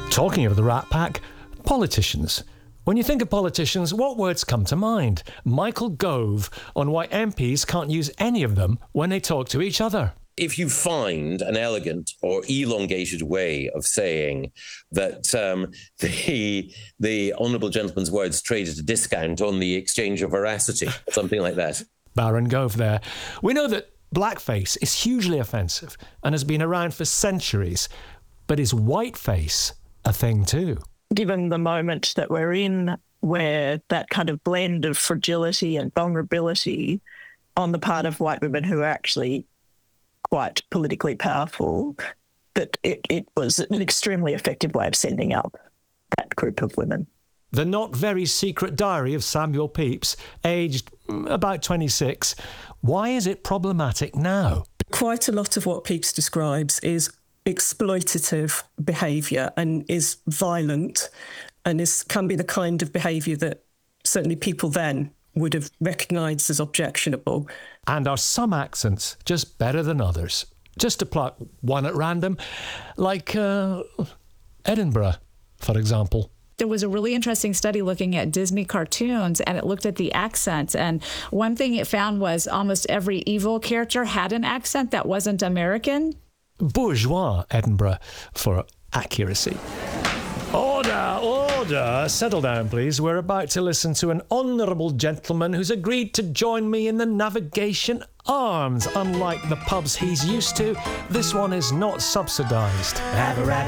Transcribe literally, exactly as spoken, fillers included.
Talking of the Rat Pack, politicians. When you think of politicians, what words come to mind? Michael Gove on why M Ps can't use any of them when they talk to each other. If you find an elegant or elongated way of saying that um, the the honourable gentleman's words trade at a discount on the exchange of veracity, something like that. Baron Gove there. We know that blackface is hugely offensive and has been around for centuries, but is whiteface a thing too? Given the moment that we're in, where that kind of blend of fragility and vulnerability on the part of white women who are actually quite politically powerful, that it, it was an extremely effective way of sending up that group of women. The not very secret diary of Samuel Pepys, aged about twenty-six. Why is it problematic now? Quite a lot of what Pepys describes is exploitative behaviour and is violent and is can be the kind of behaviour that certainly people then would have recognised as objectionable. And are some accents just better than others? Just to pluck one at random, like uh, Edinburgh, for example. There was a really interesting study looking at Disney cartoons, and it looked at the accents. And one thing it found was almost every evil character had an accent that wasn't American. Bourgeois Edinburgh, for accuracy. Order, order. Settle down, please. We're about to listen to an honourable gentleman who's agreed to join me in the Navigation Arms. Unlike the pubs he's used to, this one is not subsidised. Have a rabbit.